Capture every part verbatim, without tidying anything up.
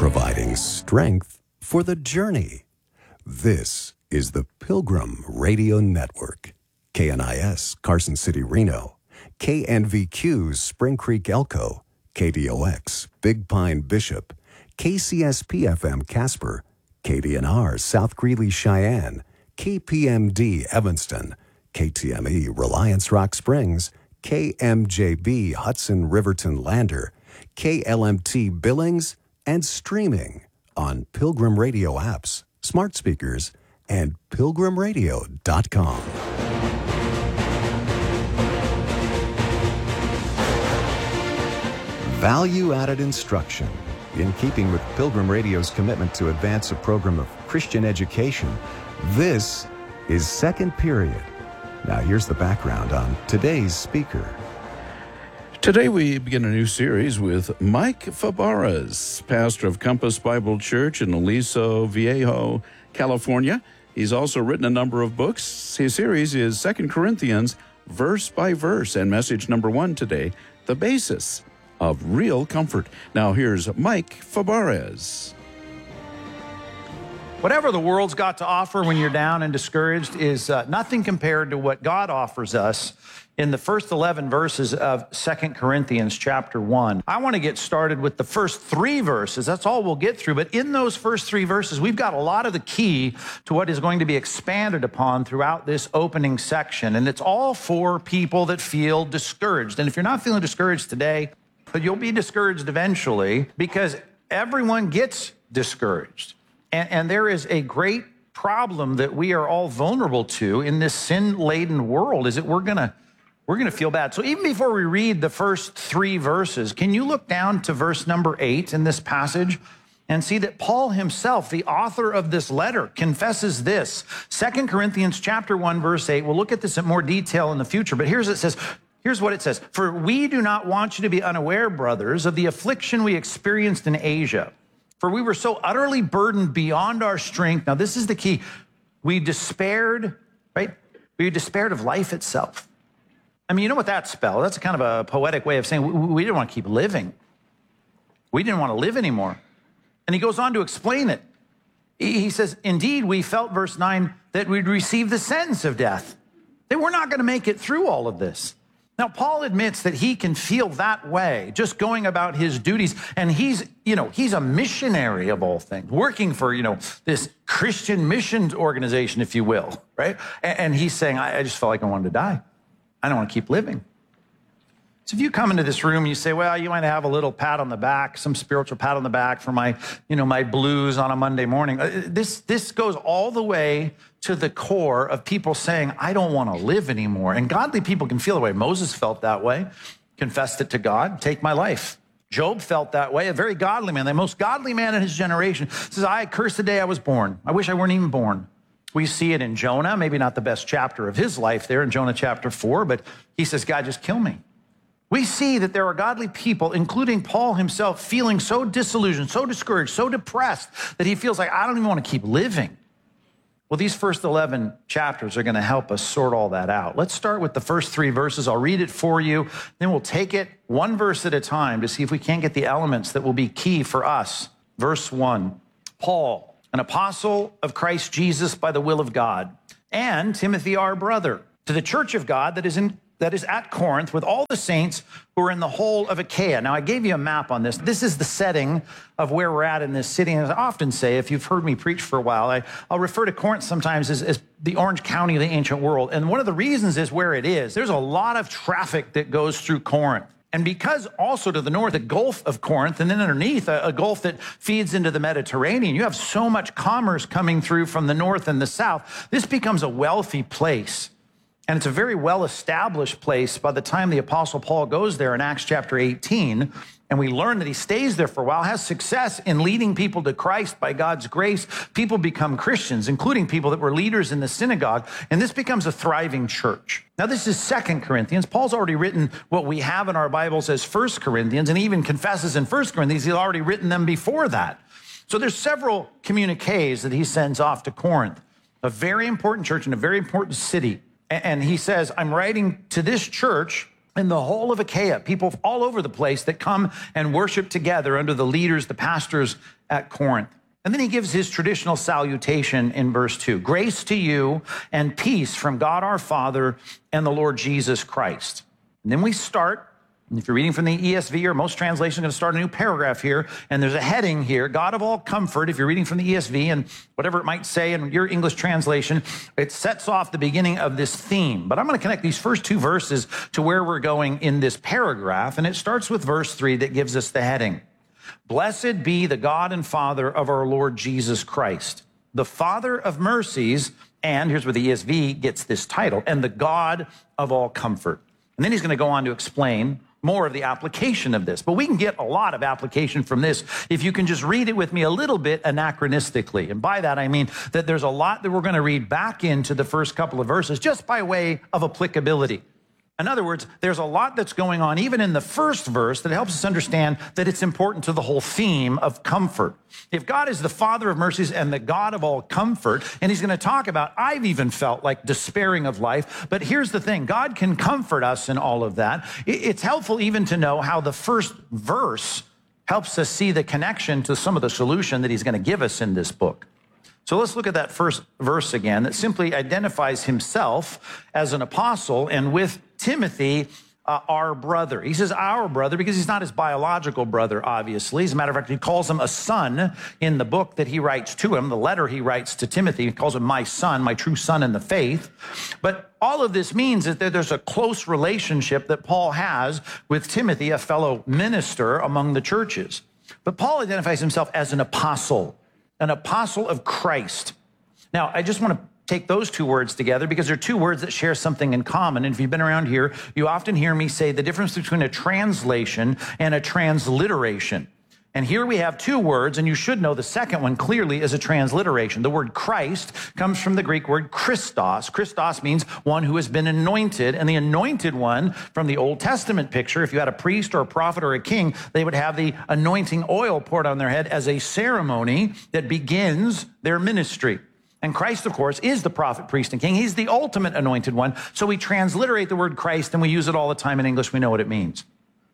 providing strength for the journey. This is the Pilgrim Radio Network. K N I S, Carson City, Reno. K N V Q, Spring Creek, Elko. K D O X, Big Pine, Bishop. K C S P F M, Casper. K D N R, South Greeley, Cheyenne. K P M D, Evanston. K T M E, Reliance Rock Springs. K M J B, Hudson, Riverton, Lander. K L M T, Billings, and streaming on Pilgrim Radio apps, smart speakers, and pilgrim radio dot com. Value-added instruction. In keeping with Pilgrim Radio's commitment to advance a program of Christian education, this is Second Period. Now here's the background on today's speaker. Today we begin a new series with Mike Fabarez, pastor of Compass Bible Church in Aliso Viejo, California. He's also written a number of books. His series is Second Corinthians, verse by verse, and message number one today, The Basis of Real Comfort. Now here's Mike Fabarez. Whatever the world's got to offer when you're down and discouraged is uh, nothing compared to what God offers us in the first eleven verses of Second Corinthians chapter one. I want to get started with the first three verses. That's all we'll get through. But in those first three verses, we've got a lot of the key to what is going to be expanded upon throughout this opening section. And it's all for people that feel discouraged. And if you're not feeling discouraged today, but you'll be discouraged eventually, because everyone gets discouraged. And, and there is a great problem that we are all vulnerable to in this sin-laden world, is that we're gonna we're gonna feel bad. So even before we read the first three verses, can you look down to verse number eight in this passage and see that Paul himself, the author of this letter, confesses this. Second Corinthians chapter one, verse eight. We'll look at this in more detail in the future, but here's what it says. Here's what it says. For we do not want you to be unaware, brothers, of the affliction we experienced in Asia. For we were so utterly burdened beyond our strength. Now, this is the key. We despaired, right? We despaired of life itself. I mean, you know what that spells? That's kind of a poetic way of saying we, we didn't want to keep living. We didn't want to live anymore. And he goes on to explain it. He says, indeed, we felt, verse nine, that we'd receive the sentence of death. That we're not going to make it through all of this. Now, Paul admits that he can feel that way, just going about his duties. And he's, you know, he's a missionary of all things, working for, you know, this Christian missions organization, if you will, right? And, and he's saying, I, I just felt like I wanted to die. I don't want to keep living. So if you come into this room, you say, well, you might have a little pat on the back, some spiritual pat on the back for my, you know, my blues on a Monday morning. This, this goes all the way to the core of people saying, I don't want to live anymore. And godly people can feel that way. Moses felt that way, confessed it to God, take my life. Job felt that way, a very godly man, the most godly man in his generation, says, I curse the day I was born. I wish I weren't even born. We see it in Jonah, maybe not the best chapter of his life there in Jonah chapter four, but he says, God, just kill me. We see that there are godly people, including Paul himself, feeling so disillusioned, so discouraged, so depressed that he feels like, I don't even want to keep living. Well, these first eleven chapters are going to help us sort all that out. Let's start with the first three verses. I'll read it for you. Then we'll take it one verse at a time to see if we can't get the elements that will be key for us. Verse one, Paul, an apostle of Christ Jesus by the will of God, and Timothy, our brother, to the church of God that is in that is at Corinth with all the saints who are in the whole of Achaia. Now, I gave you a map on this. This is the setting of where we're at in this city. And as I often say, if you've heard me preach for a while, I, I'll refer to Corinth sometimes as, as the Orange County of the ancient world. And one of the reasons is where it is. There's a lot of traffic that goes through Corinth. And because also to the north, the Gulf of Corinth, and then underneath, a, a Gulf that feeds into the Mediterranean, you have so much commerce coming through from the north and the south. This becomes a wealthy place. And it's a very well-established place by the time the Apostle Paul goes there in Acts chapter eighteen. And we learn that he stays there for a while, has success in leading people to Christ by God's grace. People become Christians, including people that were leaders in the synagogue. And this becomes a thriving church. Now, this is Second Corinthians. Paul's already written what we have in our Bibles as First Corinthians, and he even confesses in First Corinthians he's already written them before that. So there's several communiques that he sends off to Corinth, a very important church in a very important city. And he says, I'm writing to this church in the whole of Achaia, people all over the place that come and worship together under the leaders, the pastors at Corinth. And then he gives his traditional salutation in verse two. Grace to you and peace from God our Father and the Lord Jesus Christ. And then we start, and if you're reading from the E S V or most translations, are going to start a new paragraph here, and there's a heading here, God of all comfort. If you're reading from the E S V and whatever it might say in your English translation, it sets off the beginning of this theme. But I'm going to connect these first two verses to where we're going in this paragraph, and it starts with verse three that gives us the heading. Blessed be the God and Father of our Lord Jesus Christ, the Father of mercies, and here's where the E S V gets this title, and the God of all comfort. And then he's going to go on to explain more of the application of this. But we can get a lot of application from this if you can just read it with me a little bit anachronistically. And by that, I mean that there's a lot that we're going to read back into the first couple of verses just by way of applicability. In other words, there's a lot that's going on even in the first verse that helps us understand that it's important to the whole theme of comfort. If God is the Father of mercies and the God of all comfort, and he's going to talk about, I've even felt like despairing of life, but here's the thing, God can comfort us in all of that. It's helpful even to know how the first verse helps us see the connection to some of the solution that he's going to give us in this book. So let's look at that first verse again that simply identifies himself as an apostle and with Timothy, uh, our brother. He says our brother because he's not his biological brother, obviously. As a matter of fact, he calls him a son in the book that he writes to him, the letter he writes to Timothy. He calls him my son, my true son in the faith. But all of this means that there's a close relationship that Paul has with Timothy, a fellow minister among the churches. But Paul identifies himself as an apostle. An apostle of Christ. Now, I just want to take those two words together because they're two words that share something in common. And if you've been around here, you often hear me say the difference between a translation and a transliteration. And here we have two words, and you should know the second one clearly is a transliteration. The word Christ comes from the Greek word Christos. Christos means one who has been anointed, and the anointed one from the Old Testament picture, if you had a priest or a prophet or a king, they would have the anointing oil poured on their head as a ceremony that begins their ministry. And Christ, of course, is the prophet, priest, and king. He's the ultimate anointed one. So we transliterate the word Christ, and we use it all the time in English. We know what it means.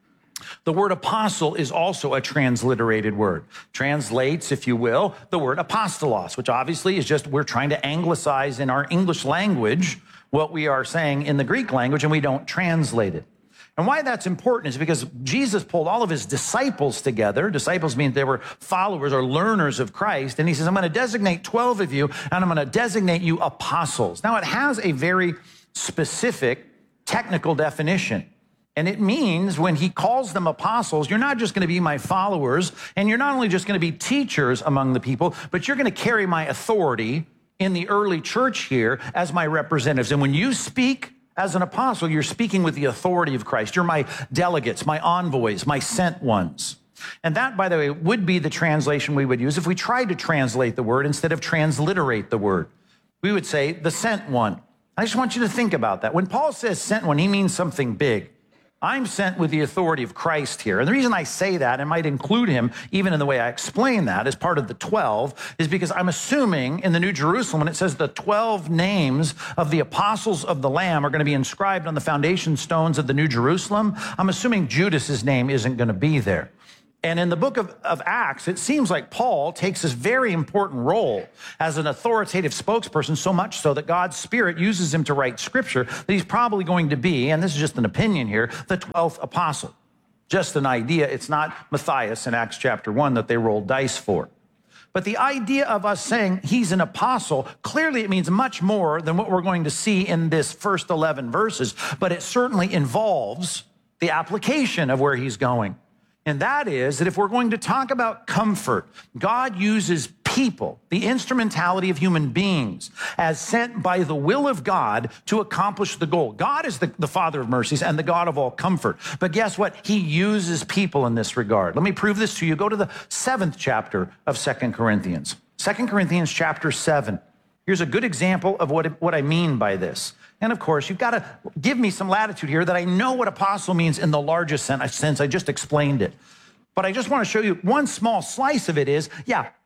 The word apostle is also a transliterated word. Translates, if you will, the word apostolos, which obviously is just we're trying to anglicize in our English language what we are saying in the Greek language, and we don't translate it. And why that's important is because Jesus pulled all of his disciples together. Disciples mean they were followers or learners of Christ. And he says, I'm going to designate twelve of you, and I'm going to designate you apostles. Now, it has a very specific technical definition. And it means when he calls them apostles, you're not just going to be my followers, and you're not only just going to be teachers among the people, but you're going to carry my authority in the early church here as my representatives. And when you speak as an apostle, you're speaking with the authority of Christ. You're my delegates, my envoys, my sent ones. And that, by the way, would be the translation we would use if we tried to translate the word instead of transliterate the word. We would say the sent one. I just want you to think about that. When Paul says sent one, he means something big. I'm sent with the authority of Christ here. And the reason I say that and might include him even in the way I explain that as part of the twelve is because I'm assuming in the New Jerusalem when it says the twelve names of the apostles of the Lamb are going to be inscribed on the foundation stones of the New Jerusalem, I'm assuming Judas's name isn't going to be there. And in the book of, of Acts, it seems like Paul takes this very important role as an authoritative spokesperson, so much so that God's Spirit uses him to write scripture that he's probably going to be, and this is just an opinion here, the twelfth apostle. Just an idea. It's not Matthias in Acts chapter one that they rolled dice for. But the idea of us saying he's an apostle, clearly it means much more than what we're going to see in this first eleven verses, but it certainly involves the application of where he's going. And that is that if we're going to talk about comfort, God uses people, the instrumentality of human beings, as sent by the will of God to accomplish the goal. God is the, the Father of mercies and the God of all comfort. But guess what? He uses people in this regard. Let me prove this to you. Go to the seventh chapter of Second Corinthians. Second Corinthians chapter seven. Here's a good example of what, what I mean by this. And of course, you've got to give me some latitude here that I know what apostle means in the largest sense. I just explained it. But I just want to show you one small slice of it is, yeah,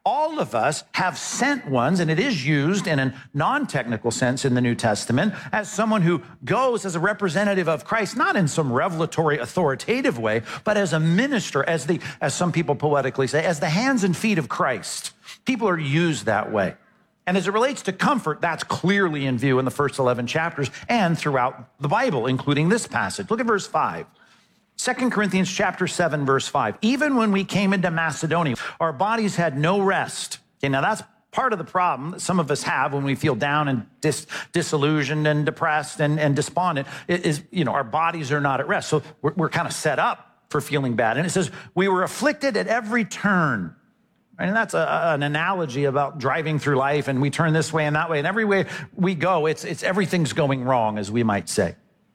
all of us have sent ones, and it is used in a non-technical sense in the New Testament as someone who goes as a representative of Christ, not in some revelatory, authoritative way, but as a minister, as the, as some people poetically say, as the hands and feet of Christ. People are used that way. And as it relates to comfort, that's clearly in view in the first eleven chapters and throughout the Bible, including this passage. Look at verse five. Second Corinthians chapter seven, verse five. Even when we came into Macedonia, our bodies had no rest. Okay, now that's part of the problem that some of us have when we feel down and dis disillusioned and depressed and, and despondent is, you know, our bodies are not at rest. So we're, we're kind of set up for feeling bad. And it says, we were afflicted at every turn. And that's a, an analogy about driving through life, and we turn this way and that way, and every way we go, it's, it's everything's going wrong, as we might say.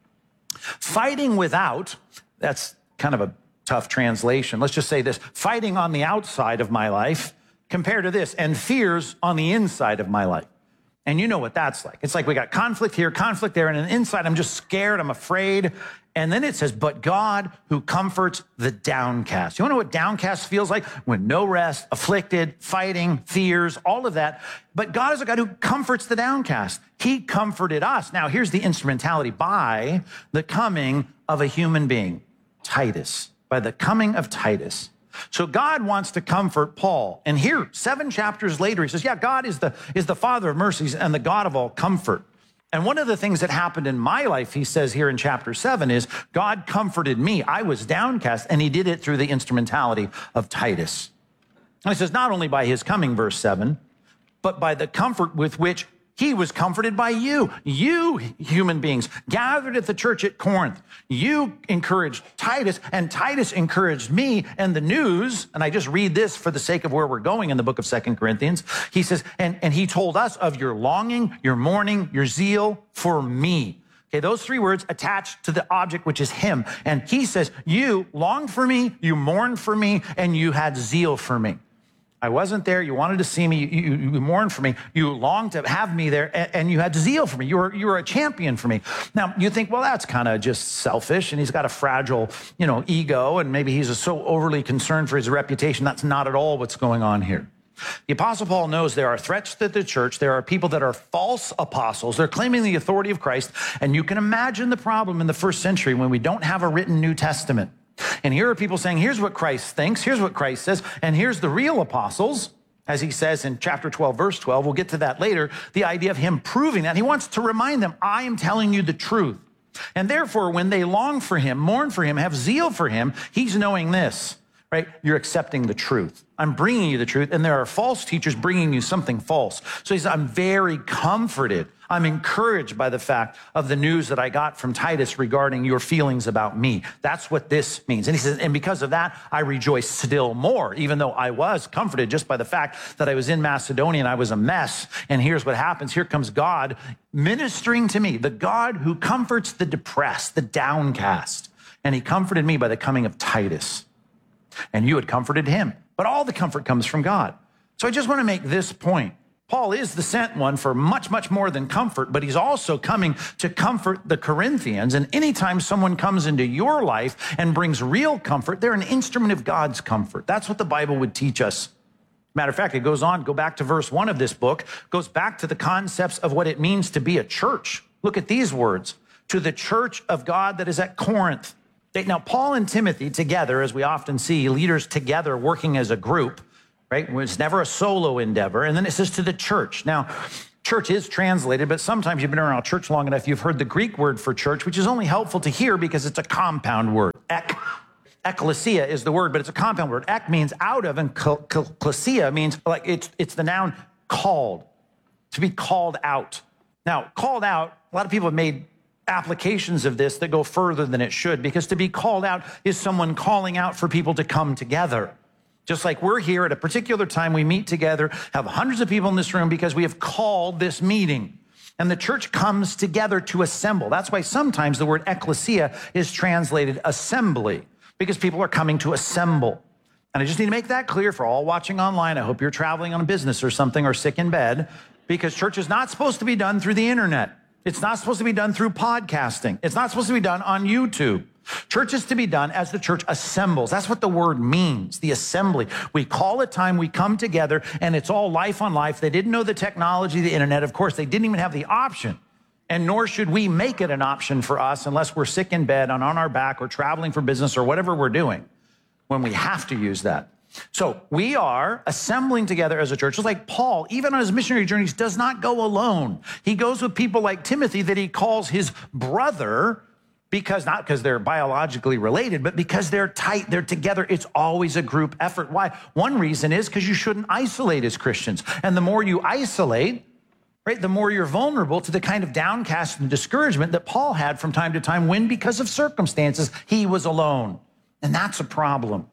Fighting without, that's kind of a tough translation. Let's just say this, fighting on the outside of my life compared to this, and fears on the inside of my life. And you know what that's like. It's like we got conflict here, conflict there, and inside I'm just scared, I'm afraid. And then it says, but God who comforts the downcast. You want to know what downcast feels like? When no rest, afflicted, fighting, fears, all of that. But God is a God who comforts the downcast. He comforted us. Now, here's the instrumentality by the coming of a human being, Titus, by the coming of Titus. So God wants to comfort Paul. And here, seven chapters later, he says, yeah, God is the, is the Father of mercies and the God of all comfort. And one of the things that happened in my life, he says here in chapter seven, is God comforted me. I was downcast, and he did it through the instrumentality of Titus. And he says, not only by his coming, verse seven, but by the comfort with which he was comforted by you. You, human beings, gathered at the church at Corinth. You encouraged Titus, and Titus encouraged me. And the news, and I just read this for the sake of where we're going in the book of Second Corinthians. He says, and, and he told us of your longing, your mourning, your zeal for me. Okay, those three words attached to the object, which is him. And he says, you longed for me, you mourned for me, and you had zeal for me. I wasn't there. You wanted to see me. You, you, you mourned for me. You longed to have me there, and, and you had zeal for me. You were, you were a champion for me. Now, you think, well, that's kind of just selfish, and he's got a fragile, you know, ego, and maybe he's so overly concerned for his reputation. That's not at all what's going on here. The Apostle Paul knows there are threats to the church. There are people that are false apostles. They're claiming the authority of Christ, and you can imagine the problem in the first century when we don't have a written New Testament. And here are people saying, here's what Christ thinks, here's what Christ says, and here's the real apostles, as he says in chapter twelve, verse twelve, we'll get to that later, the idea of him proving that. He wants to remind them, I am telling you the truth. And therefore, when they long for him, mourn for him, have zeal for him, he's knowing this, right? You're accepting the truth. I'm bringing you the truth, and there are false teachers bringing you something false. So he says, I'm very comforted. I'm encouraged by the fact of the news that I got from Titus regarding your feelings about me. That's what this means. And he says, and because of that, I rejoice still more, even though I was comforted just by the fact that I was in Macedonia and I was a mess. And here's what happens. Here comes God ministering to me, the God who comforts the depressed, the downcast. And he comforted me by the coming of Titus. And you had comforted him. But all the comfort comes from God. So I just want to make this point. Paul is the sent one for much, much more than comfort, but he's also coming to comfort the Corinthians. And anytime someone comes into your life and brings real comfort, they're an instrument of God's comfort. That's what the Bible would teach us. Matter of fact, it goes on, go back to verse one of this book, goes back to the concepts of what it means to be a church. Look at these words, to the church of God that is at Corinth. Now, Paul and Timothy together, as we often see, leaders together working as a group, right? It's never a solo endeavor. And then it says to the church. Now, church is translated, but sometimes you've been around church long enough, you've heard the Greek word for church, which is only helpful to hear because it's a compound word. Ek, ecclesia is the word, but it's a compound word. Ek means out of, and klesia means like it's, it's the noun called, to be called out. Now, called out, a lot of people have made applications of this that go further than it should, because to be called out is someone calling out for people to come together. Just like we're here at a particular time, we meet together, have hundreds of people in this room because we have called this meeting. And the church comes together to assemble. That's why sometimes the word ecclesia is translated assembly, because people are coming to assemble. And I just need to make that clear for all watching online. I hope you're traveling on business or something or sick in bed, because church is not supposed to be done through the internet. It's not supposed to be done through podcasting. It's not supposed to be done on YouTube. Church is to be done as the church assembles. That's what the word means, the assembly. We call a time, we come together, and it's all life on life. They didn't know the technology, the internet. Of course, they didn't even have the option. And nor should we make it an option for us unless we're sick in bed and on our back or traveling for business or whatever we're doing when we have to use that. So we are assembling together as a church. Just like Paul, even on his missionary journeys, does not go alone. He goes with people like Timothy that he calls his brother, because not because they're biologically related, but because they're tight, they're together. It's always a group effort. Why? One reason is because you shouldn't isolate as Christians. And the more you isolate, right, the more you're vulnerable to the kind of downcast and discouragement that Paul had from time to time when, because of circumstances, he was alone. And that's a problem.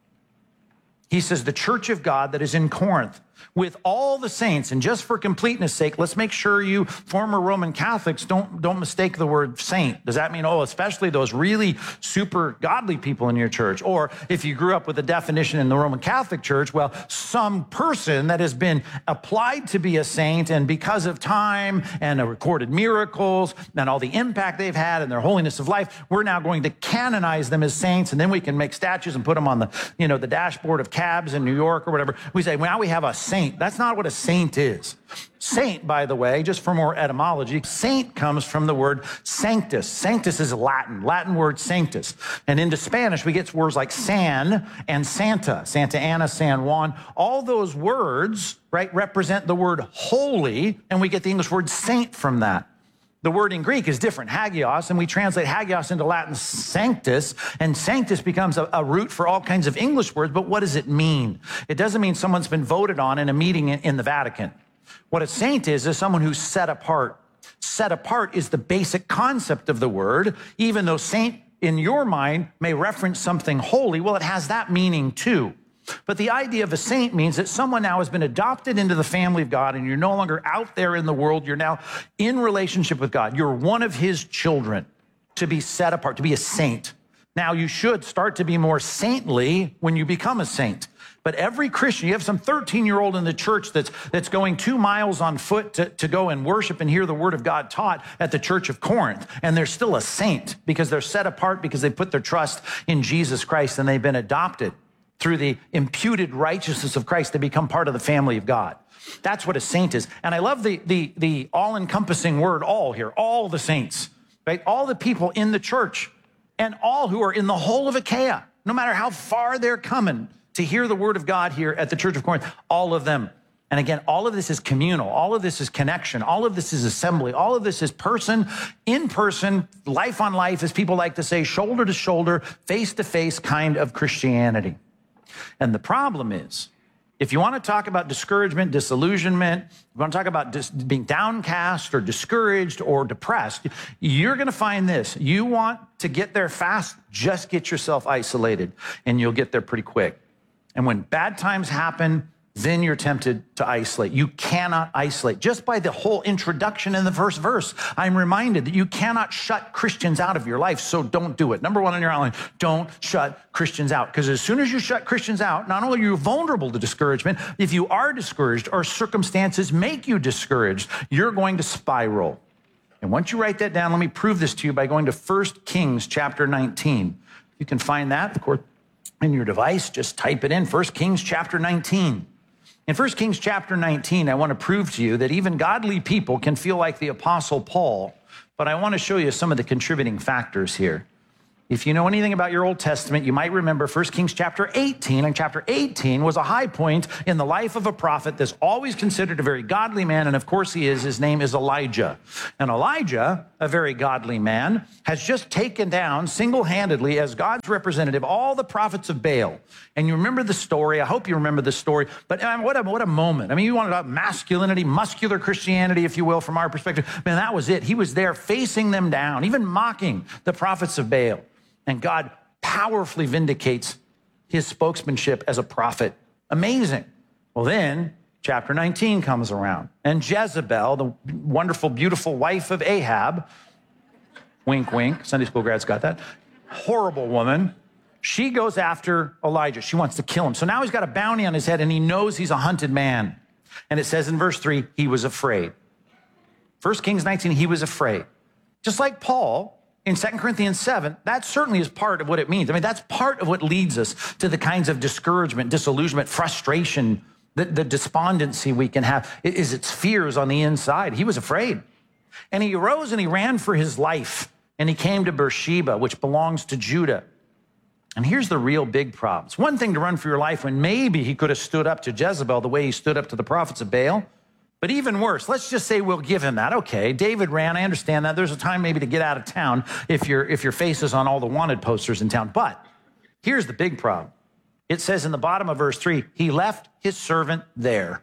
He says, the church of God that is in Corinth with all the saints, and just for completeness sake, let's make sure you former Roman Catholics don't, don't mistake the word saint. Does that mean, oh, especially those really super godly people in your church? Or if you grew up with a definition in the Roman Catholic Church, well, some person that has been applied to be a saint, and because of time and the recorded miracles and all the impact they've had and their holiness of life, we're now going to canonize them as saints, and then we can make statues and put them on the, you know, the dashboard of cabs in New York or whatever. We say, well, now we have a saint. That's not what a saint is. Saint, by the way, just for more etymology, saint comes from the word sanctus. Sanctus is Latin, Latin word sanctus. And into Spanish, we get words like San and Santa, Santa Ana, San Juan. All those words, right, represent the word holy, and we get the English word saint from that. The word in Greek is different, hagios, and we translate hagios into Latin sanctus, and sanctus becomes a, a root for all kinds of English words, but what does it mean? It doesn't mean someone's been voted on in a meeting in, in the Vatican. What a saint is, is someone who's set apart. Set apart is the basic concept of the word, even though saint in your mind may reference something holy, well, it has that meaning too. But the idea of a saint means that someone now has been adopted into the family of God, and you're no longer out there in the world. You're now in relationship with God. You're one of his children, to be set apart, to be a saint. Now, you should start to be more saintly when you become a saint. But every Christian, you have some thirteen-year-old in the church that's, that's going two miles on foot to, to go and worship and hear the word of God taught at the church of Corinth. And they're still a saint because they're set apart, because they put their trust in Jesus Christ and they've been adopted through the imputed righteousness of Christ to become part of the family of God. That's what a saint is. And I love the, the, the all-encompassing word all here, all the saints, right? All the people in the church and all who are in the whole of Achaia, no matter how far they're coming to hear the word of God here at the church of Corinth, all of them. And again, all of this is communal. All of this is connection. All of this is assembly. All of this is person, in person, life on life, as people like to say, shoulder to shoulder, face to face kind of Christianity. And the problem is, if you want to talk about discouragement, disillusionment, if you want to talk about dis- being downcast or discouraged or depressed, you're going to find this. You want to get there fast, just get yourself isolated, and you'll get there pretty quick. And when bad times happen, then you're tempted to isolate. You cannot isolate. Just by the whole introduction in the first verse, I'm reminded that you cannot shut Christians out of your life, so don't do it. Number one on your outline, don't shut Christians out. Because as soon as you shut Christians out, not only are you vulnerable to discouragement, if you are discouraged or circumstances make you discouraged, you're going to spiral. And once you write that down, let me prove this to you by going to First Kings chapter nineteen. You can find that, of course, in your device. Just type it in, First Kings chapter nineteen. In First Kings chapter nineteen, I want to prove to you that even godly people can feel like the Apostle Paul, but I want to show you some of the contributing factors here. If you know anything about your Old Testament, you might remember First Kings chapter eighteen, and chapter eighteen was a high point in the life of a prophet that's always considered a very godly man, and of course he is. His name is Elijah. And Elijah, a very godly man, has just taken down single-handedly as God's representative all the prophets of Baal. And you remember the story. I hope you remember the story. But man, what a, what a moment. I mean, you want to talk masculinity, muscular Christianity, if you will, from our perspective. Man, that was it. He was there facing them down, even mocking the prophets of Baal. And God powerfully vindicates his spokesmanship as a prophet. Amazing. Well, then chapter nineteen comes around, and Jezebel, the wonderful, beautiful wife of Ahab, wink, wink, Sunday school grads got that, horrible woman, she goes after Elijah. She wants to kill him. So now he's got a bounty on his head, and he knows he's a hunted man. And it says in verse three, he was afraid. First Kings nineteen, he was afraid. Just like Paul, in Second Corinthians seven, that certainly is part of what it means. I mean, that's part of what leads us to the kinds of discouragement, disillusionment, frustration, the, the despondency we can have is its fears on the inside. He was afraid. And he arose and he ran for his life. And he came to Beersheba, which belongs to Judah. And here's the real big problem. It's one thing to run for your life when maybe he could have stood up to Jezebel the way he stood up to the prophets of Baal. But even worse, let's just say we'll give him that. Okay, David ran. I understand that. There's a time maybe to get out of town if, your if your face is on all the wanted posters in town. But here's the big problem. It says in the bottom of verse three, he left his servant there.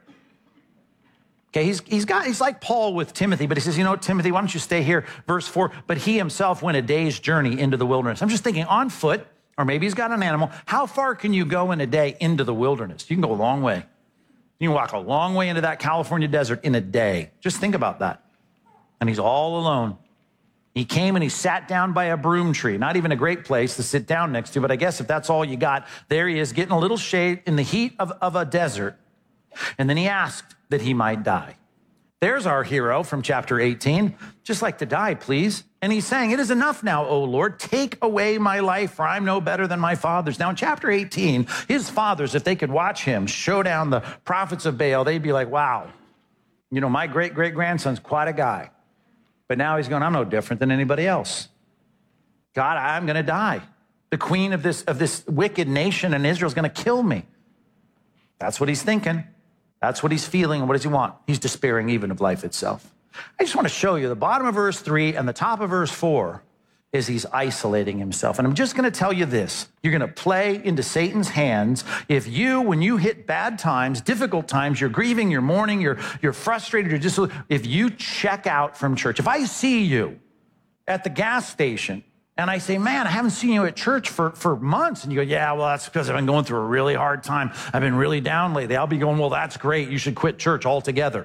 Okay, he's, he's, got, he's like Paul with Timothy, but he says, you know, Timothy, why don't you stay here? Verse four, but he himself went a day's journey into the wilderness. I'm just thinking on foot, or maybe he's got an animal. How far can you go in a day into the wilderness? You can go a long way. You can walk a long way into that California desert in a day. Just think about that. And he's all alone. He came and he sat down by a broom tree. Not even a great place to sit down next to, but I guess if that's all you got, there he is getting a little shade in the heat of, of a desert. And then he asked that he might die. There's our hero from chapter eighteen. Just like to die, please. And he's saying, it is enough now, O Lord. Take away my life, for I'm no better than my fathers. Now, in chapter eighteen, his fathers, if they could watch him show down the prophets of Baal, they'd be like, wow, you know, my great-great-grandson's quite a guy. But now he's going, I'm no different than anybody else. God, I'm going to die. The queen of this, of this wicked nation in Israel is going to kill me. That's what he's thinking. That's what he's feeling. And what does he want? He's despairing even of life itself. I just want to show you the bottom of verse three and the top of verse four is he's isolating himself. And I'm just going to tell you this. You're going to play into Satan's hands if you, when you hit bad times, difficult times, you're grieving, you're mourning, you're, you're frustrated, you're just, if you check out from church. If I see you at the gas station and I say, man, I haven't seen you at church for, for months. And you go, yeah, well, that's because I've been going through a really hard time. I've been really down lately. I'll be going, well, that's great. You should quit church altogether.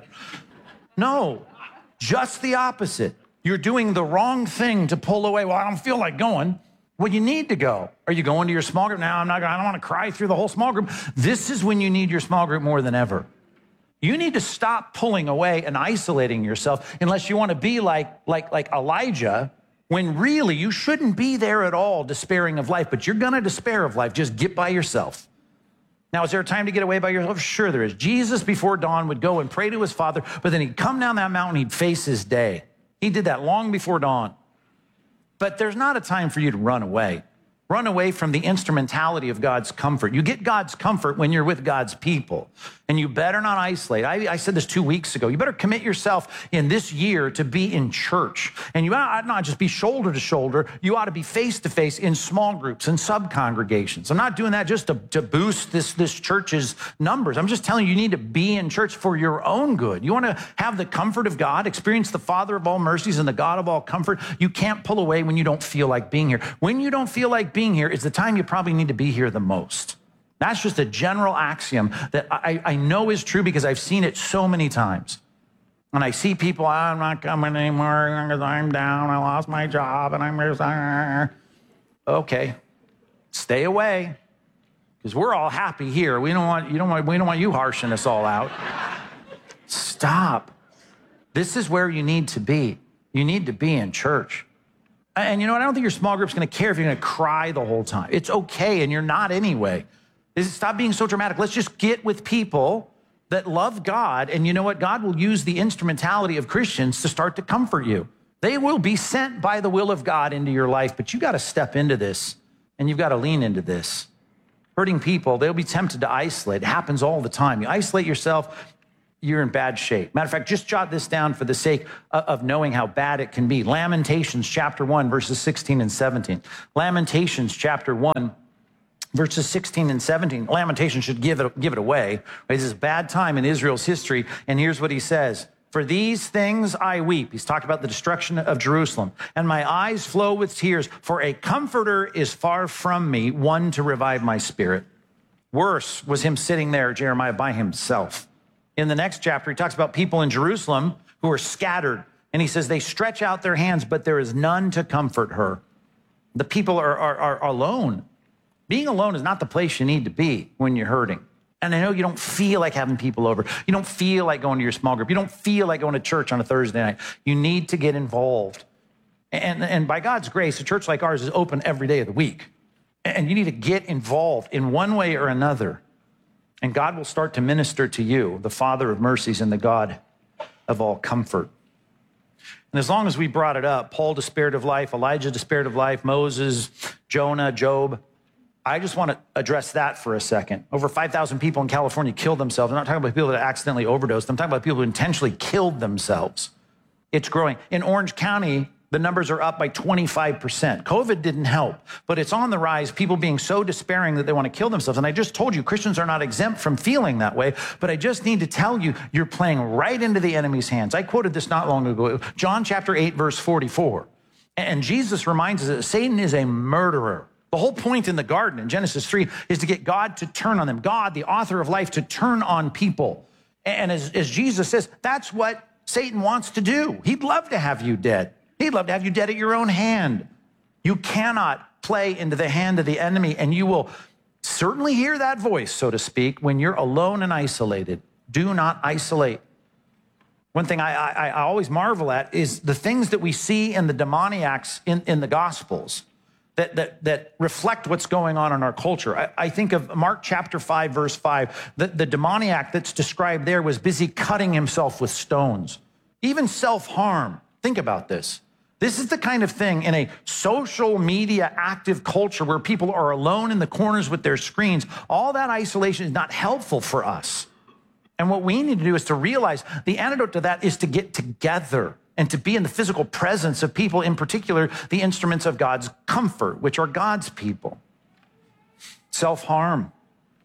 No, just the opposite. You're doing the wrong thing to pull away. Well, I don't feel like going. Well, you need to go. Are you going to your small group? Now, I'm not going, I don't want to cry through the whole small group. This is when you need your small group more than ever. You need to stop pulling away and isolating yourself unless you want to be like, like, like Elijah, when really you shouldn't be there at all despairing of life, but you're going to despair of life. Just get by yourself. Now, is there a time to get away by yourself? Sure there is. Jesus before dawn would go and pray to his Father, but then he'd come down that mountain, he'd face his day. He did that long before dawn. But there's not a time for you to run away. Run away from the instrumentality of God's comfort. You get God's comfort when you're with God's people. And you better not isolate. I, I said this two weeks ago. You better commit yourself in this year to be in church. And you ought not just be shoulder to shoulder. You ought to be face to face in small groups and sub-congregations. I'm not doing that just to, to boost this, this church's numbers. I'm just telling you, you need to be in church for your own good. You want to have the comfort of God, experience the Father of all mercies and the God of all comfort. You can't pull away when you don't feel like being here. When you don't feel like being here is the time you probably need to be here the most. That's just a general axiom that I, I know is true because I've seen it so many times. And I see people, I'm not coming anymore because I'm down, I lost my job, and I'm just, okay, stay away, because we're all happy here. We don't want you don't want we don't want you harshing us all out. Stop. This is where you need to be. You need to be in church. And you know what? I don't think your small group's going to care if you're going to cry the whole time. It's okay, and you're not anyway. Stop being so dramatic. Let's just get with people that love God, and you know what? God will use the instrumentality of Christians to start to comfort you. They will be sent by the will of God into your life, but you got to step into this, and you've got to lean into this. Hurting people, they'll be tempted to isolate. It happens all the time. You isolate yourself, you're in bad shape. Matter of fact, just jot this down for the sake of knowing how bad it can be. Lamentations chapter one, verses sixteen and seventeen. Lamentations chapter one, verses sixteen and seventeen. Lamentations should give it, give it away. This is a bad time in Israel's history, and here's what he says. For these things I weep. He's talked about the destruction of Jerusalem. And my eyes flow with tears, for a comforter is far from me, one to revive my spirit. Worse was him sitting there, Jeremiah, by himself. In the next chapter, he talks about people in Jerusalem who are scattered. And he says they stretch out their hands, but there is none to comfort her. The people are, are, are alone. Being alone is not the place you need to be when you're hurting. And I know you don't feel like having people over. You don't feel like going to your small group. You don't feel like going to church on a Thursday night. You need to get involved. And, and by God's grace, a church like ours is open every day of the week. And you need to get involved in one way or another. And God will start to minister to you, the Father of mercies and the God of all comfort. And as long as we brought it up, Paul despaired of life, Elijah despaired of life, Moses, Jonah, Job, I just want to address that for a second. Over five thousand people in California killed themselves. I'm not talking about people that accidentally overdosed. I'm talking about people who intentionally killed themselves. It's growing. In Orange County, the numbers are up by twenty-five percent. COVID didn't help, but it's on the rise, people being so despairing that they want to kill themselves. And I just told you, Christians are not exempt from feeling that way, but I just need to tell you, you're playing right into the enemy's hands. I quoted this not long ago, John chapter eight, verse forty-four. And Jesus reminds us that Satan is a murderer. The whole point in the garden in Genesis three is to get God to turn on them. God, the author of life, to turn on people. And as, as Jesus says, that's what Satan wants to do. He'd love to have you dead. He'd love to have you dead at your own hand. You cannot play into the hand of the enemy, and you will certainly hear that voice, so to speak, when you're alone and isolated. Do not isolate. One thing I, I, I always marvel at is the things that we see in the demoniacs in, in the Gospels that, that, that reflect what's going on in our culture. I, I think of Mark chapter five, verse five. The, the demoniac that's described there was busy cutting himself with stones, even self-harm. Think about this. This is the kind of thing in a social media active culture where people are alone in the corners with their screens. All that isolation is not helpful for us. And what we need to do is to realize the antidote to that is to get together and to be in the physical presence of people, in particular, the instruments of God's comfort, which are God's people. Self-harm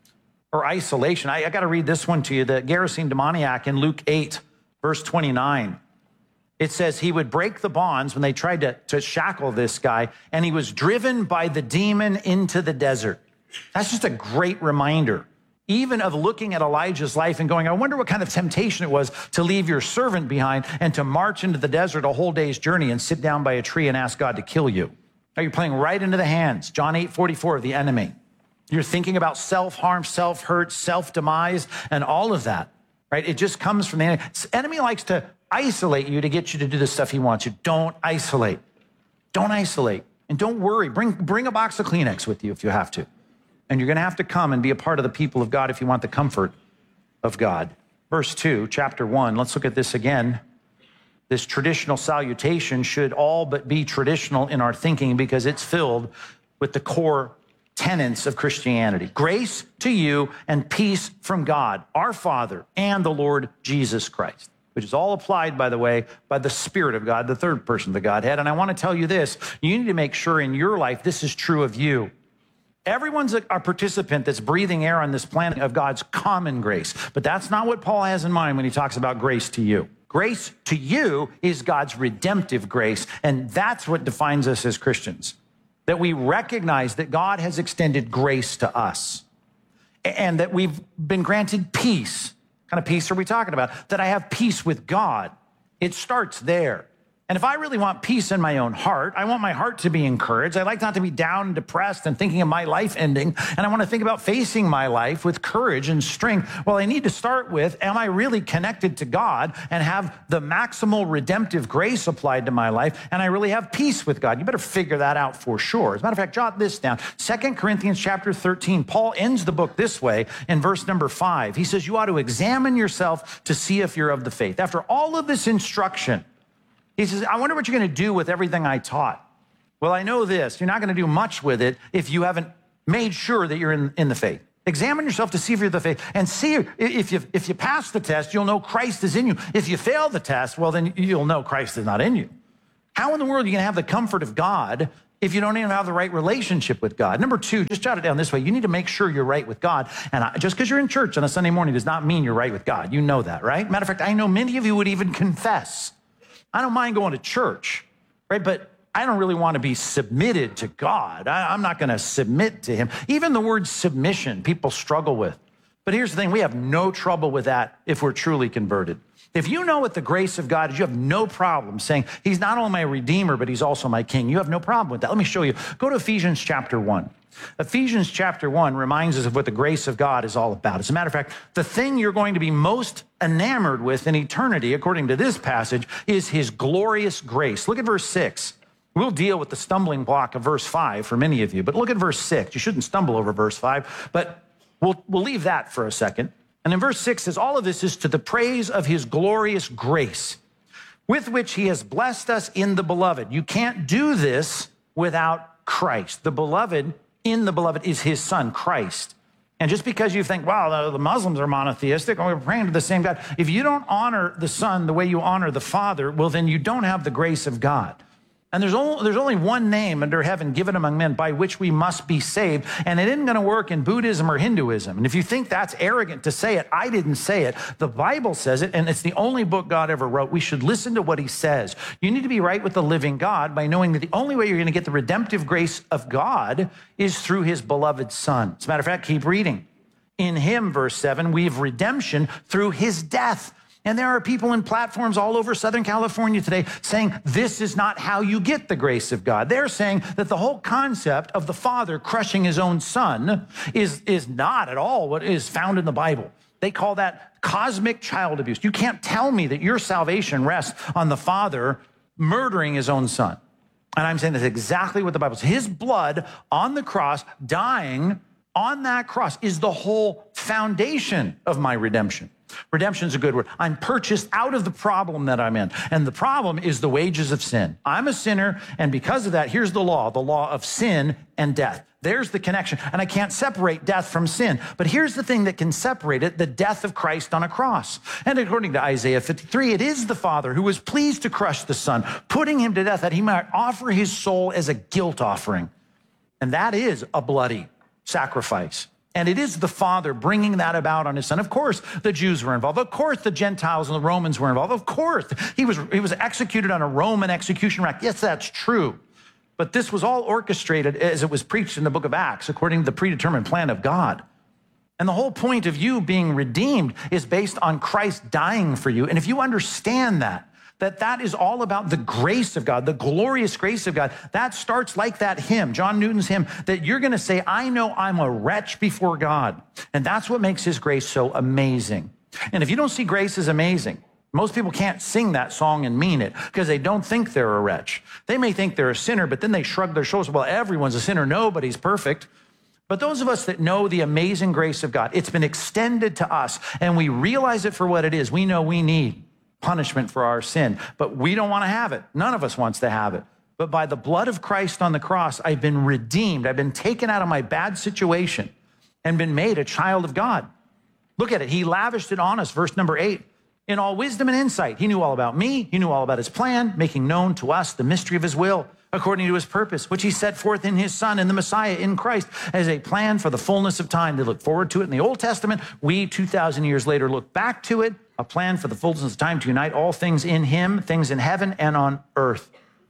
or isolation. I, I got to read this one to you. The Gerasene demoniac in Luke eight, verse twenty-nine. It says he would break the bonds when they tried to, to shackle this guy, and he was driven by the demon into the desert. That's just a great reminder, even of looking at Elijah's life and going, I wonder what kind of temptation it was to leave your servant behind and to march into the desert a whole day's journey and sit down by a tree and ask God to kill you. Now you're playing right into the hands, John eight forty-four, of the enemy. You're thinking about self-harm, self-hurt, self-demise, and all of that, right? It just comes from the enemy. The enemy likes to isolate you to get you to do the stuff he wants you. Don't isolate. Don't isolate. And don't worry. Bring, bring a box of Kleenex with you if you have to. And you're going to have to come and be a part of the people of God if you want the comfort of God. Verse two, chapter one. Let's look at this again. This traditional salutation should all but be traditional in our thinking because it's filled with the core tenets of Christianity. Grace to you and peace from God, our Father, and the Lord Jesus Christ, which is all applied, by the way, by the Spirit of God, the third person of the Godhead. And I want to tell you this, you need to make sure in your life this is true of you. Everyone's a, a participant that's breathing air on this planet of God's common grace. But that's not what Paul has in mind when he talks about grace to you. Grace to you is God's redemptive grace, and that's what defines us as Christians, that we recognize that God has extended grace to us and that we've been granted peace. What kind of peace are we talking about? That I have peace with God. It starts there. And if I really want peace in my own heart, I want my heart to be encouraged. I like not to be down and depressed and thinking of my life ending. And I want to think about facing my life with courage and strength. Well, I need to start with, am I really connected to God and have the maximal redemptive grace applied to my life? And I really have peace with God. You better figure that out for sure. As a matter of fact, jot this down. Second Corinthians chapter thirteen, Paul ends the book this way in verse number five. He says, you ought to examine yourself to see if you're of the faith. After all of this instruction, he says, I wonder what you're going to do with everything I taught. Well, I know this. You're not going to do much with it if you haven't made sure that you're in, in the faith. Examine yourself to see if you're the faith. And see if you, if you pass the test, you'll know Christ is in you. If you fail the test, well, then you'll know Christ is not in you. How in the world are you going to have the comfort of God if you don't even have the right relationship with God? Number two, just jot it down this way. You need to make sure you're right with God. And I, just because you're in church on a Sunday morning does not mean you're right with God. You know that, right? Matter of fact, I know many of you would even confess, I don't mind going to church, right? But I don't really want to be submitted to God. I, I'm not going to submit to him. Even the word submission, people struggle with. But here's the thing, we have no trouble with that if we're truly converted. If you know what the grace of God is, you have no problem saying, he's not only my Redeemer, but he's also my King. You have no problem with that. Let me show you. Go to Ephesians chapter one. Ephesians chapter one reminds us of what the grace of God is all about. As a matter of fact, the thing you're going to be most enamored with in eternity, according to this passage, is his glorious grace. Look at verse six. We'll deal with the stumbling block of verse five for many of you, but look at verse six. You shouldn't stumble over verse five, but we'll, we'll leave that for a second. And in verse six says, all of this is to the praise of his glorious grace, with which he has blessed us in the beloved. You can't do this without Christ. The beloved in the beloved is his son, Christ. And just because you think, wow, the Muslims are monotheistic, and we're praying to the same God. If you don't honor the Son the way you honor the Father, well, then you don't have the grace of God. And there's only, there's only one name under heaven given among men by which we must be saved. And it isn't going to work in Buddhism or Hinduism. And if you think that's arrogant to say it, I didn't say it. The Bible says it, and it's the only book God ever wrote. We should listen to what he says. You need to be right with the living God by knowing that the only way you're going to get the redemptive grace of God is through his beloved Son. As a matter of fact, keep reading. In him, verse seven, we have redemption through his death. And there are people in platforms all over Southern California today saying this is not how you get the grace of God. They're saying that the whole concept of the Father crushing his own Son is, is not at all what is found in the Bible. They call that cosmic child abuse. You can't tell me that your salvation rests on the Father murdering his own Son. And I'm saying that's exactly what the Bible says. His blood on the cross, dying on that cross, is the whole foundation of my redemption. Redemption is a good word. I'm purchased out of the problem that I'm in. And the problem is the wages of sin. I'm a sinner, and because of that, here's the law, the law of sin and death. There's the connection. And I can't separate death from sin. But here's the thing that can separate it, the death of Christ on a cross. And according to Isaiah fifty-three, it is the Father who was pleased to crush the Son, putting him to death that he might offer his soul as a guilt offering. And that is a bloody sacrifice. And it is the Father bringing that about on his Son. Of course, the Jews were involved. Of course, the Gentiles and the Romans were involved. Of course, he was, he was executed on a Roman execution rack. Yes, that's true. But this was all orchestrated as it was preached in the book of Acts, according to the predetermined plan of God. And the whole point of you being redeemed is based on Christ dying for you. And if you understand that, that that is all about the grace of God, the glorious grace of God. That starts like that hymn, John Newton's hymn, that you're going to say, I know I'm a wretch before God. And that's what makes his grace so amazing. And if you don't see grace as amazing, most people can't sing that song and mean it because they don't think they're a wretch. They may think they're a sinner, but then they shrug their shoulders. Well, everyone's a sinner. Nobody's perfect. But those of us that know the amazing grace of God, it's been extended to us, and we realize it for what it is. We know we need punishment for our sin, but we don't want to have it. None of us wants to have it. But by the blood of Christ on the cross, I've been redeemed. I've been taken out of my bad situation and been made a child of God. Look at it. He lavished it on us. Verse number eight. In all wisdom and insight, he knew all about me. He knew all about his plan, making known to us the mystery of his will, according to his purpose, which he set forth in his Son, in the Messiah, in Christ, as a plan for the fullness of time. They look forward to it in the Old Testament. We, two thousand years later, look back to it, a plan for the fullness of time to unite all things in him, things in heaven and on earth.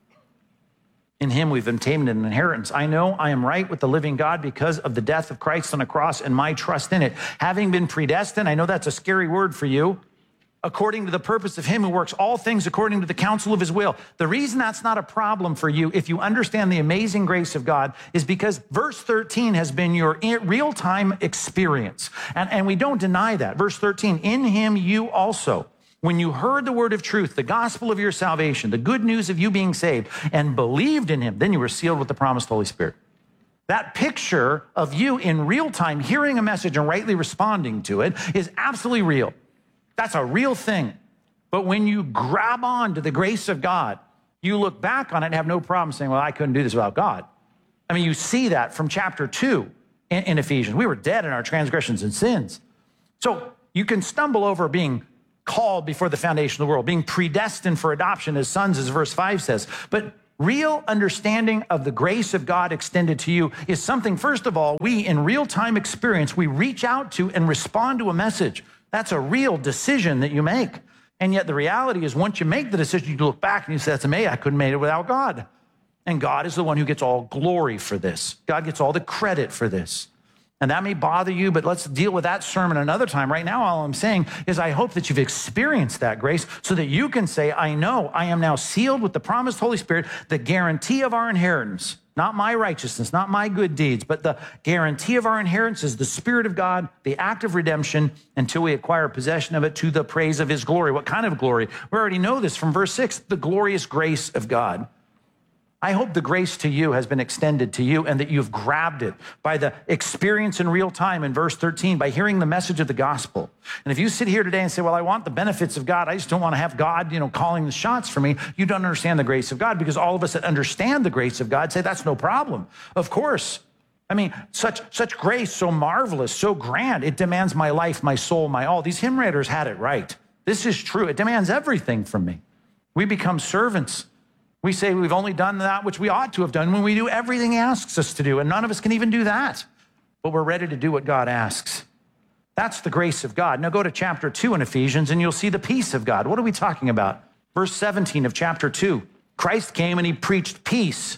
In him we've obtained an inheritance. I know I am right with the living God because of the death of Christ on the cross and my trust in it. Having been predestined, I know that's a scary word for you, according to the purpose of him who works all things according to the counsel of his will. The reason that's not a problem for you, if you understand the amazing grace of God, is because verse thirteen has been your real-time experience. And, and we don't deny that. Verse thirteen, in him you also, when you heard the word of truth, the gospel of your salvation, the good news of you being saved, and believed in him, then you were sealed with the promised Holy Spirit. That picture of you in real time hearing a message and rightly responding to it is absolutely real. That's a real thing. But when you grab on to the grace of God, you look back on it and have no problem saying, well, I couldn't do this without God. I mean, you see that from chapter two in, in Ephesians. We were dead in our transgressions and sins. So you can stumble over being called before the foundation of the world, being predestined for adoption as sons, as verse five says. But real understanding of the grace of God extended to you is something, first of all, we in real-time experience, we reach out to and respond to a message. That's a real decision that you make. And yet the reality is once you make the decision, you look back and you say, that's me, I couldn't make it without God. And God is the one who gets all glory for this. God gets all the credit for this. And that may bother you, but let's deal with that sermon another time. Right now, all I'm saying is I hope that you've experienced that grace so that you can say, I know I am now sealed with the promised Holy Spirit, the guarantee of our inheritance. Not my righteousness, not my good deeds, but the guarantee of our inheritance is the Spirit of God, the act of redemption, until we acquire possession of it to the praise of his glory. What kind of glory? We already know this from verse six, the glorious grace of God. I hope the grace to you has been extended to you and that you've grabbed it by the experience in real time in verse thirteen, by hearing the message of the gospel. And if you sit here today and say, well, I want the benefits of God, I just don't want to have God, you know, calling the shots for me, you don't understand the grace of God, because all of us that understand the grace of God say that's no problem. Of course. I mean, such, such grace, so marvelous, so grand. It demands my life, my soul, my all. These hymn writers had it right. This is true. It demands everything from me. We become servants. We say we've only done that which we ought to have done when we do everything he asks us to do, and none of us can even do that. But we're ready to do what God asks. That's the grace of God. Now go to chapter two in Ephesians, and you'll see the peace of God. What are we talking about? Verse seventeen of chapter two. Christ came and he preached peace.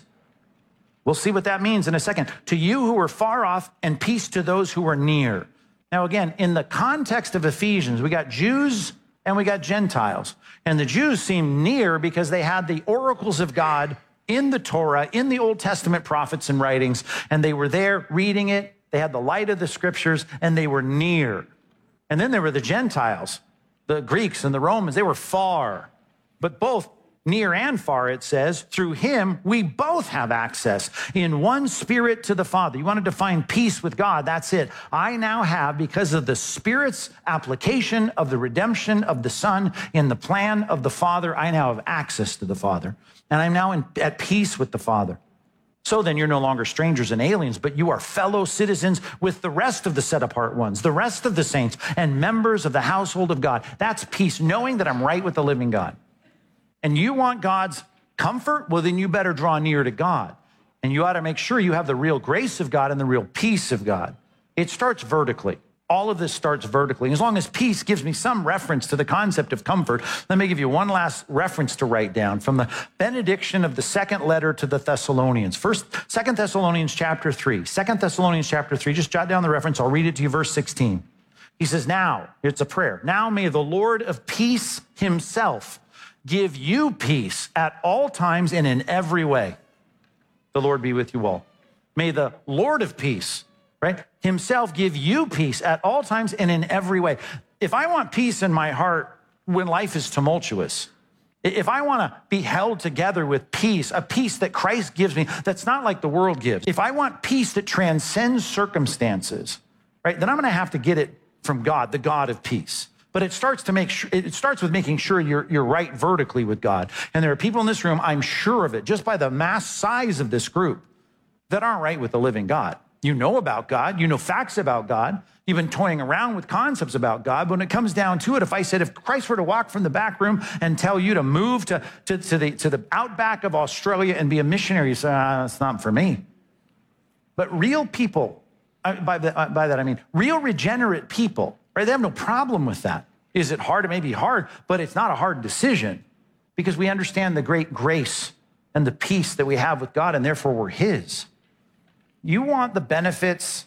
We'll see what that means in a second. To you who were far off, and peace to those who were near. Now again, in the context of Ephesians, we got Jews and we got Gentiles. And the Jews seemed near because they had the oracles of God in the Torah, in the Old Testament prophets and writings, and they were there reading it. They had the light of the scriptures, and they were near. And then there were the Gentiles, the Greeks and the Romans. They were far, but both near and far, it says, through him, we both have access in one spirit to the Father. You wanted to find peace with God, that's it. I now have, because of the Spirit's application of the redemption of the Son in the plan of the Father, I now have access to the Father. And I'm now in, at peace with the Father. So then you're no longer strangers and aliens, but you are fellow citizens with the rest of the set-apart ones, the rest of the saints, and members of the household of God. That's peace, knowing that I'm right with the living God. And you want God's comfort? Well, then you better draw near to God. And you ought to make sure you have the real grace of God and the real peace of God. It starts vertically. All of this starts vertically. As long as peace gives me some reference to the concept of comfort, let me give you one last reference to write down from the benediction of the second letter to the Thessalonians. First, Second Thessalonians chapter three. Second Thessalonians chapter three, just jot down the reference. I'll read it to you, verse sixteen. He says, now, it's a prayer. Now may the Lord of peace himself give you peace at all times and in every way. The Lord be with you all. May the Lord of peace, right, himself give you peace at all times and in every way. If I want peace in my heart when life is tumultuous, if I want to be held together with peace, a peace that Christ gives me that's not like the world gives, if I want peace that transcends circumstances, right, then I'm going to have to get it from God, the God of peace. But it starts to make sure, it starts with making sure you're, you're right vertically with God. And there are people in this room, I'm sure of it, just by the mass size of this group, that aren't right with the living God. You know about God, you know facts about God, you've been toying around with concepts about God. But when it comes down to it, if I said, if Christ were to walk from the back room and tell you to move to, to, to, the, to the outback of Australia and be a missionary, you say, ah, that's not for me. But real people, by, the, by that I mean real regenerate people, right? They have no problem with that. Is it hard? It may be hard, but it's not a hard decision because we understand the great grace and the peace that we have with God, and therefore we're his. You want the benefits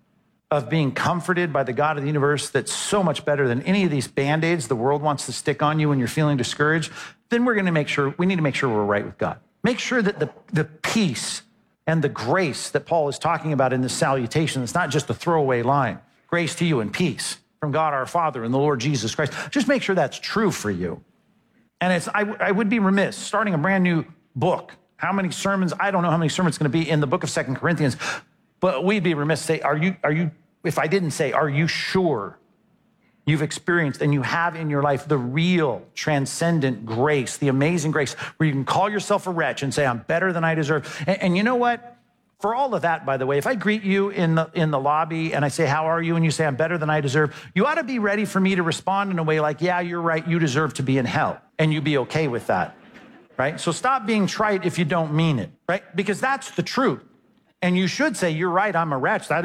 of being comforted by the God of the universe that's so much better than any of these Band-Aids the world wants to stick on you when you're feeling discouraged, then we're going to make sure, we need to make sure we're right with God. Make sure that the, the peace and the grace that Paul is talking about in this salutation, it's not just a throwaway line, grace to you and peace from God our Father and the Lord Jesus Christ. Just make sure that's true for you. And it's I, I would be remiss starting a brand new book. How many sermons? I don't know how many sermons it's going to be in the book of Second Corinthians, but we'd be remiss to say, are you, are you, if I didn't say, are you sure you've experienced and you have in your life the real transcendent grace, the amazing grace where you can call yourself a wretch and say, I'm better than I deserve. And, and you know what? For all of that, by the way, if I greet you in the, in the lobby and I say, how are you? And you say, I'm better than I deserve, you ought to be ready for me to respond in a way like, yeah, you're right. You deserve to be in hell. And you be okay with that, right? So stop being trite if you don't mean it, right? Because that's the truth. And you should say, you're right. I'm a wretch. That